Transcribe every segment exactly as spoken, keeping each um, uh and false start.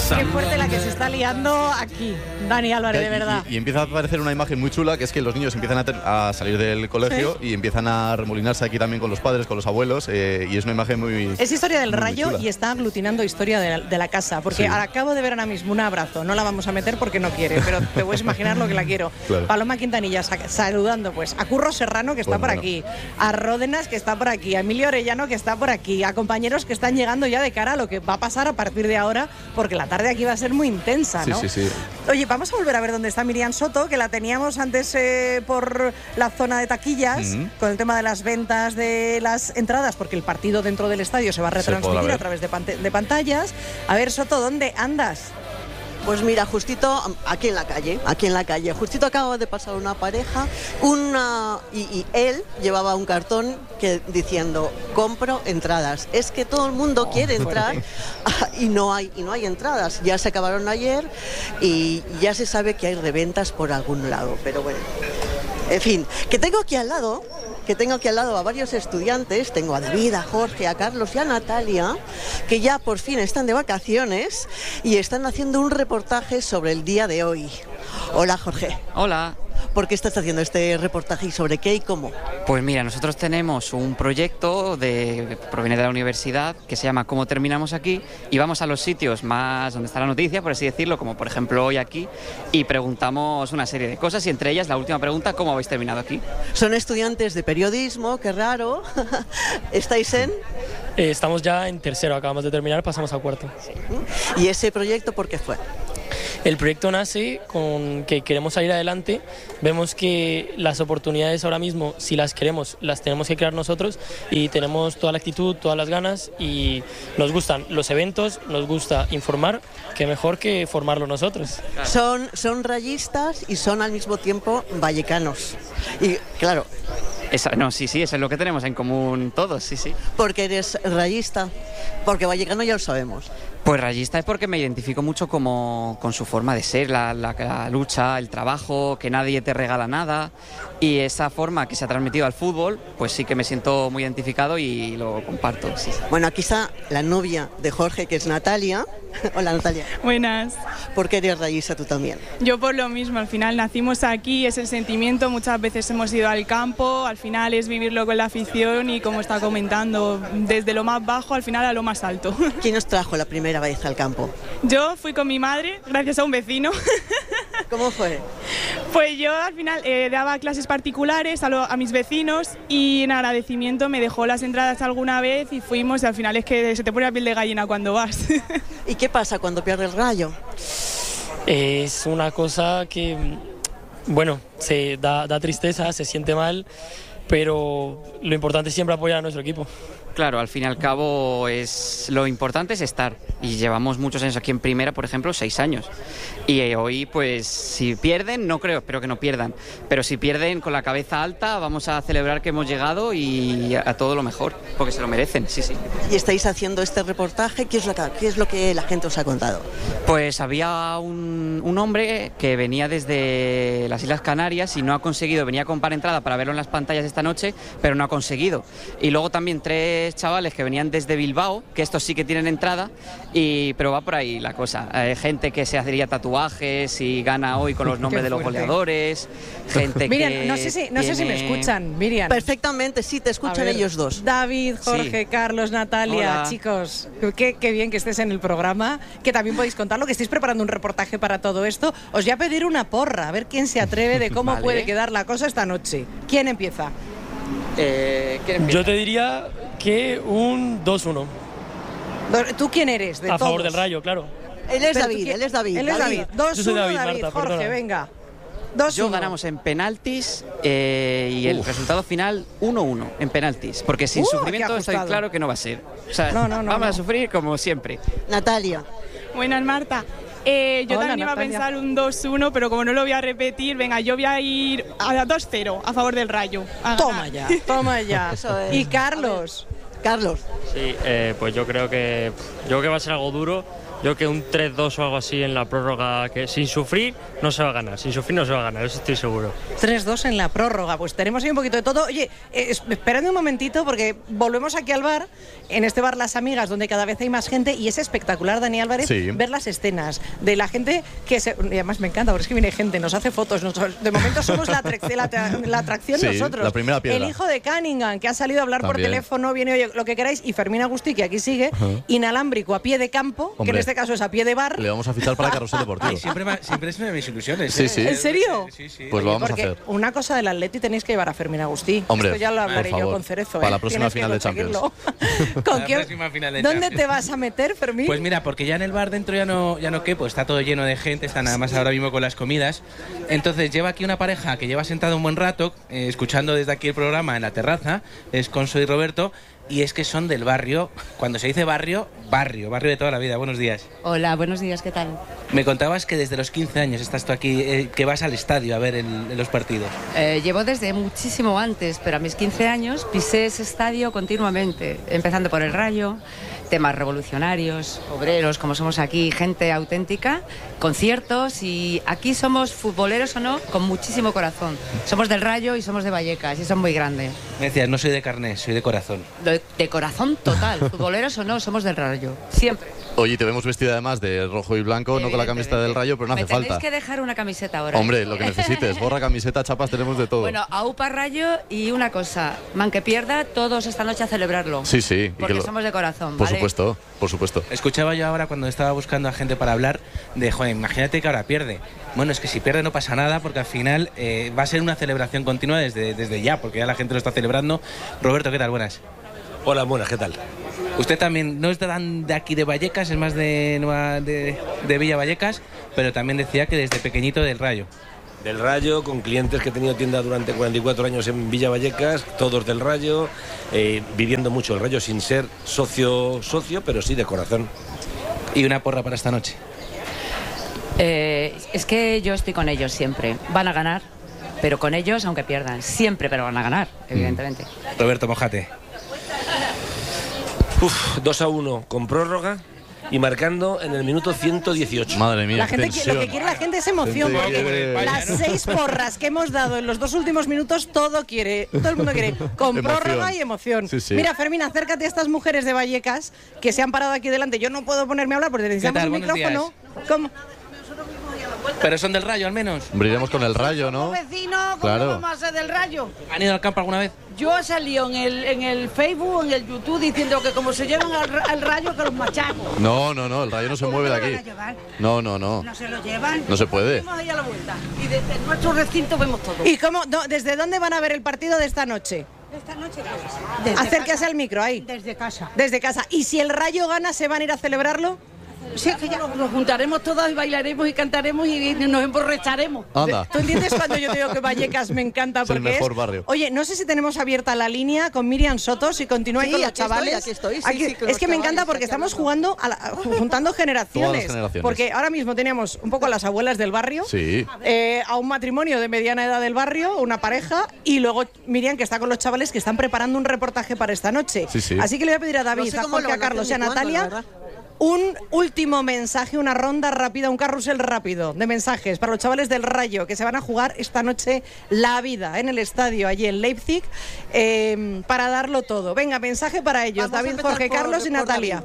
Qué fuerte la que se está liando aquí, Dani Álvarez, de verdad. Y, y, y empieza a aparecer una imagen muy chula, que es que los niños empiezan a, ter, a salir del colegio ¿Sí? y empiezan a remolinarse aquí también con los padres, con los abuelos, eh, y es una imagen muy... Es historia del muy, Rayo muy y está aglutinando historia de la, de la casa, porque sí. acabo de ver ahora mismo un abrazo, no la vamos a meter porque no quiere, pero te puedes imaginar lo que la quiero. Claro. Paloma Quintanilla saludando pues a Curro Serrano, que está bueno, por bueno. aquí, a Ródenas, que está por aquí, a Emilio Orellano, que está por aquí, a compañeros que están llegando ya de cara a lo que va a pasar a partir de ahora, porque la tarde aquí va a ser muy intensa, ¿no? Sí, sí, sí. Oye, vamos a volver a ver dónde está Miriam Soto, que la teníamos antes eh, por la zona de taquillas, uh-huh. con el tema de las ventas de las entradas, porque el partido dentro del estadio se va a retransmitir a través de, pant- de pantallas. A ver, Soto, ¿dónde andas? Pues mira, justito aquí en la calle, aquí en la calle, justito acaba de pasar una pareja, una y, y él llevaba un cartón que diciendo compro entradas. Es que todo el mundo oh, quiere entrar y no hay y no hay entradas. Ya se acabaron ayer y ya se sabe que hay reventas por algún lado, pero bueno. En fin, que tengo aquí al lado, que tengo aquí al lado a varios estudiantes, tengo a David, a Jorge, a Carlos y a Natalia, que ya por fin están de vacaciones y están haciendo un reportaje sobre el día de hoy. Hola, Jorge. Hola. ¿Por qué estás haciendo este reportaje y sobre qué y cómo? Pues mira, nosotros tenemos un proyecto de, que proviene de la universidad que se llama ¿Cómo terminamos aquí? Y vamos a los sitios más donde está la noticia, por así decirlo, como por ejemplo hoy aquí, y preguntamos una serie de cosas y entre ellas la última pregunta, ¿cómo habéis terminado aquí? Son estudiantes de periodismo, qué raro. ¿Estáis en...? Eh, estamos ya en tercero, acabamos de terminar, pasamos a cuarto. Sí. ¿Y ese proyecto por qué fue? El proyecto nace con que queremos salir adelante, vemos que las oportunidades ahora mismo, si las queremos, las tenemos que crear nosotros y tenemos toda la actitud, todas las ganas y nos gustan los eventos, nos gusta informar, que mejor que formarlo nosotros. Son, son rayistas y son al mismo tiempo vallecanos. Y claro... Esa, no, sí, sí, eso es lo que tenemos en común todos, sí, sí. Porque eres rayista, porque vallecano ya lo sabemos. Pues rayista es porque me identifico mucho como, con su forma de ser, la, la, la lucha, el trabajo, que nadie te regala nada, y esa forma que se ha transmitido al fútbol, pues sí que me siento muy identificado y lo comparto. Sí. Bueno, aquí está la novia de Jorge, que es Natalia. Hola, Natalia. Buenas. ¿Por qué eres rayista tú también? Yo por lo mismo, al final nacimos aquí, es el sentimiento, muchas veces hemos ido al campo, al final es vivirlo con la afición y como está comentando, desde lo más bajo al final a lo más alto. ¿Quién os trajo la primera vez al campo? Yo fui con mi madre, gracias a un vecino. ¿Cómo fue? Pues yo al final eh, daba clases particulares a, lo, a mis vecinos y en agradecimiento me dejó las entradas alguna vez y fuimos y al final es que se te pone la piel de gallina cuando vas. ¿Y qué pasa cuando pierde el Rayo? Es una cosa que, bueno, se da, da tristeza, se siente mal, pero lo importante es siempre apoyar a nuestro equipo. Claro, al fin y al cabo es lo importante es estar y llevamos muchos años aquí en primera, por ejemplo, seis años y eh, hoy pues si pierden, no creo, espero que no pierdan, pero si pierden con la cabeza alta vamos a celebrar que hemos llegado y a, a todo lo mejor, porque se lo merecen, sí, sí. ¿Y estáis haciendo este reportaje? ¿Qué es lo que, qué es lo que la gente os ha contado? Pues había un, un hombre que venía desde las Islas Canarias y no ha conseguido, venía a comprar entrada para verlo en las pantallas esta noche, pero no ha conseguido, y luego también tres chavales que venían desde Bilbao, que estos sí que tienen entrada, y pero va por ahí la cosa. Hay gente que se haría tatuajes y gana hoy con los nombres de los goleadores, gente Miriam, que no sé si no tiene... sé si me escuchan, Miriam. Perfectamente, sí, te escuchan ver, ellos dos. David, Jorge, sí. Carlos, Natalia, hola. Chicos, qué, qué bien que estés en el programa, que también podéis contarlo, que estéis preparando un reportaje para todo esto. Os voy a pedir una porra, a ver quién se atreve de cómo vale. puede quedar la cosa esta noche. ¿Quién empieza? Eh, ¿quién empieza? Yo te diría que un dos uno. ¿Tú quién eres? De a todos? favor del Rayo, claro. Él es David, él es David. Él es David. dos uno, David, David. Marta, Jorge, perdona. venga. dos uno. Yo ganamos en penaltis eh, y el Uf. resultado final uno uno en penaltis, porque sin uh, sufrimiento estoy claro que no va a ser. O sea, no, no, no, vamos no. a sufrir como siempre. Natalia. Buenas, Marta. Eh, yo Hola, también iba Natalia. a pensar un dos uno, pero como no lo voy a repetir, venga, yo voy a ir a dos cero a favor del Rayo. Toma ya, toma ya. Eso es. Y Carlos. Carlos. Sí, eh, pues yo creo que yo creo que va a ser algo duro, Yo creo que un tres dos o algo así en la prórroga, que sin sufrir no se va a ganar, sin sufrir no se va a ganar, eso estoy seguro. tres dos en la prórroga, pues tenemos ahí un poquito de todo. Oye, eh, esperadme un momentito porque volvemos aquí al bar, en este bar Las Amigas, donde cada vez hay más gente y es espectacular, Dani Álvarez, sí. ver las escenas de la gente que se... Y además me encanta porque es que viene gente, nos hace fotos, nos, de momento somos la, la, la atracción sí, nosotros. La primera piedra. El hijo de Cunningham, que ha salido a hablar También. por teléfono, viene oye, lo que queráis, y Fermín Agustí, que aquí sigue, uh-huh. inalámbrico a pie de campo, Hombre. que en este caso es a pie de bar. Le vamos a fichar para Carrusel Deportivo. Ay, siempre, siempre es una de mis ilusiones. Sí, ¿eh? sí. ¿En serio? Sí, sí. Pues lo vamos Porque a hacer. Una cosa del Atleti tenéis que llevar a Fermín Agustí. Hombre, Esto ya lo hablaré yo con Cerezo. Para ¿eh? la próxima Tienes final de Champions. ¿Con quién? Final de ¿Dónde Champions. te vas a meter, Fermín? Pues mira, porque ya en el bar dentro ya no, ya no quepo, está todo lleno de gente, está nada más ahora mismo con las comidas. Entonces lleva aquí una pareja que lleva sentada un buen rato, eh, escuchando desde aquí el programa en la terraza, es Conso y Roberto. Y es que son del barrio, cuando se dice barrio, barrio, barrio de toda la vida. Buenos días. Hola, buenos días, ¿qué tal? Me contabas que desde los quince años estás tú aquí, eh, que vas al estadio a ver el, los partidos. Eh, llevo desde muchísimo antes, pero a mis quince años pisé ese estadio continuamente, empezando por el Rayo, temas revolucionarios, obreros, como somos aquí, gente auténtica, conciertos, y aquí somos futboleros o no, con muchísimo corazón. Somos del Rayo y somos de Vallecas, y eso es muy grande. Me decías, no soy de carné, soy de corazón. De, de corazón total, futboleros o no, somos del Rayo, siempre. Oye, te vemos vestida además de rojo y blanco, no con la camiseta del Rayo, pero no hace Me falta. tenéis que dejar una camiseta ahora. Hombre, lo que necesites, gorra, camiseta, chapas, tenemos de todo. Bueno, aupa Rayo, y una cosa, man que pierda, todos esta noche a celebrarlo. Sí, sí. Porque y que lo... somos de corazón, Por ¿vale? supuesto, por supuesto. Escuchaba yo ahora cuando estaba buscando a gente para hablar de, joder, imagínate que ahora pierde. Bueno, es que si pierde no pasa nada, porque al final eh, va a ser una celebración continua desde, desde ya, porque ya la gente lo está celebrando. Roberto, ¿qué tal? Buenas. Hola, buenas, ¿qué tal? Usted también no es tan de aquí de Vallecas, es más de, de, de Villa Vallecas, pero también decía que desde pequeñito del Rayo. Del Rayo, con clientes que he tenido tienda durante cuarenta y cuatro años en Villa Vallecas, todos del Rayo, eh, viviendo mucho el Rayo sin ser socio, socio, pero sí de corazón. ¿Y una porra para esta noche? Eh, es que yo estoy con ellos siempre. Van a ganar, pero con ellos, aunque pierdan. Siempre, pero van a ganar, evidentemente. Mm. Roberto, mojate. Uf, dos a uno con prórroga y marcando en el minuto ciento dieciocho. Madre mía, la gente que, lo que quiere la gente es emoción, porque quiere... las seis porras que hemos dado en los dos últimos minutos, todo quiere, todo el mundo quiere, con prórroga y emoción. Sí, sí. Mira, Fermín, acércate a estas mujeres de Vallecas que se han parado aquí delante. Yo no puedo ponerme a hablar porque necesitamos un micrófono. ¿Cómo? Pero son del Rayo, al menos. Hombre, iremos con el Rayo, ¿no? Como vecino, ¿cómo claro. vamos a ser del Rayo? ¿Han ido al campo alguna vez? Yo he salido en el, en el Facebook, en el YouTube, diciendo que como se llevan al, al Rayo, que los machaco. No, no, no, el Rayo no se mueve de aquí. No, no, no. No se lo llevan. No se puede. Vamos ahí a la vuelta. Y desde nuestro recinto vemos todo. ¿Y cómo, no, desde dónde van a ver el partido de esta noche? Esta noche, acérquese al micro ahí. Desde casa. Desde casa. ¿Y si el Rayo gana, se van a ir a celebrarlo? Sí, es que ya nos juntaremos todas y bailaremos y cantaremos y nos emborracharemos. Anda. ¿Tú entiendes cuando yo digo que Vallecas me encanta? Es el porque mejor es... barrio. Oye, no sé si tenemos abierta la línea con Miriam Soto, si continúa sí, con los aquí chavales. Estoy, aquí estoy, sí, aquí... sí, con es los que me chavales, encanta porque estamos jugando, a la... juntando generaciones, Todas las generaciones. Porque ahora mismo teníamos un poco a las abuelas del barrio, sí. eh, a un matrimonio de mediana edad del barrio, una pareja, y luego Miriam, que está con los chavales que están preparando un reportaje para esta noche. Sí, sí. Así que le voy a pedir a David, no sé a Jorge, a Carlos y a Natalia un último mensaje, una ronda rápida, un carrusel rápido de mensajes para los chavales del Rayo que se van a jugar esta noche la vida en el estadio allí en Leipzig, eh, para darlo todo. Venga, mensaje para ellos. Vamos David, Jorge, por, Carlos y Natalia.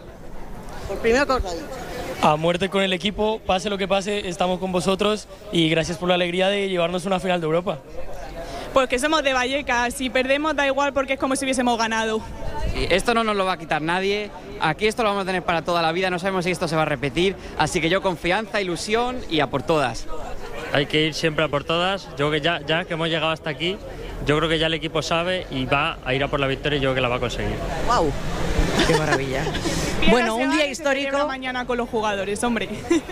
Por primero, cosa a muerte con el equipo, pase lo que pase, estamos con vosotros y gracias por la alegría de llevarnos una final de Europa. Porque somos de Vallecas, si perdemos da igual porque es como si hubiésemos ganado. Sí, esto no nos lo va a quitar nadie, aquí esto lo vamos a tener para toda la vida, no sabemos si esto se va a repetir, así que yo confianza, ilusión y a por todas. Hay que ir siempre a por todas, yo que ya, ya que hemos llegado hasta aquí, yo creo que ya el equipo sabe y va a ir a por la victoria y yo creo que la va a conseguir. ¡Wow! ¡Qué maravilla! Bueno, un día histórico. Mañana con los jugadores, hombre.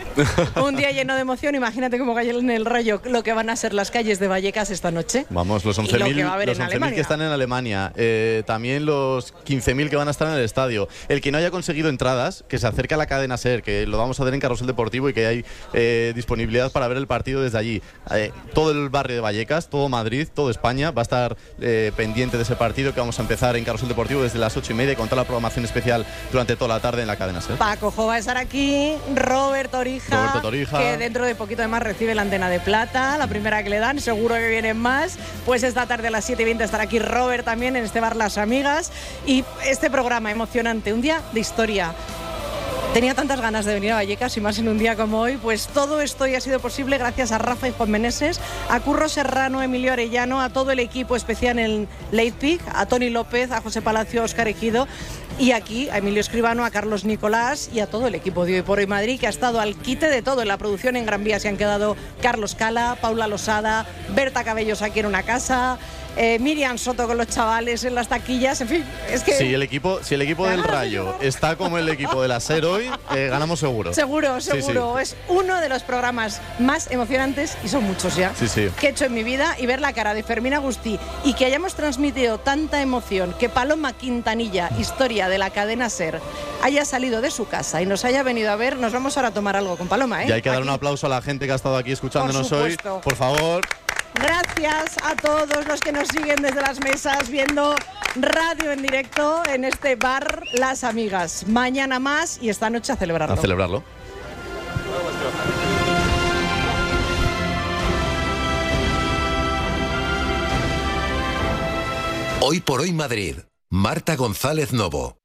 Un día lleno de emoción. Imagínate cómo cae en el Rayo lo que van a ser las calles de Vallecas esta noche. Vamos, los once mil que están en Alemania. Eh, también los quince mil que van a estar en el estadio. El que no haya conseguido entradas, que se acerque a la cadena SER, que lo vamos a ver en Carrusel Deportivo y que hay eh, disponibilidad para ver el partido desde allí. Eh, todo el barrio de Vallecas, todo Madrid, todo España va a estar eh, pendiente de ese partido que vamos a empezar en Carrusel Deportivo desde las ocho y media con toda la programación especial durante toda la tarde en la cadena SER. Paco Jo va a estar aquí, Robert Torija, Roberto Torija, que dentro de poquito además recibe la antena de plata, la primera que le dan, seguro que vienen más. Pues esta tarde a las siete y veinte estará aquí Robert también en este bar Las Amigas. Y este programa emocionante, un día de historia. Tenía tantas ganas de venir a Vallecas y más en un día como hoy, pues todo esto ya ha sido posible gracias a Rafa y Juan Meneses, a Curro Serrano, Emilio Arellano, a todo el equipo especial en Late Pick, a Tony López, a José Palacio, a Óscar Ejido y aquí a Emilio Escribano, a Carlos Nicolás y a todo el equipo de Hoy por Hoy Madrid, que ha estado al quite de todo. En la producción en Gran Vía se han quedado Carlos Cala, Paula Losada, Berta Cabellos aquí en una casa, Eh, Miriam Soto con los chavales en las taquillas, en fin, es que... Si el equipo, si el equipo del Rayo está como el equipo de la SER hoy, eh, ganamos seguro. Seguro, seguro. Sí, sí. Es uno de los programas más emocionantes, y son muchos ya, sí, sí. que he hecho en mi vida, y ver la cara de Fermín Agustí y que hayamos transmitido tanta emoción, que Paloma Quintanilla, historia de la cadena SER, haya salido de su casa y nos haya venido a ver. Nos vamos ahora a tomar algo con Paloma, ¿eh? Y hay que aquí. dar un aplauso a la gente que ha estado aquí escuchándonos por hoy. Por favor. Gracias a todos los que nos siguen desde las mesas viendo radio en directo en este bar Las Amigas. Mañana más y esta noche a celebrarlo. A celebrarlo. Hoy por Hoy Madrid. Marta González Novo.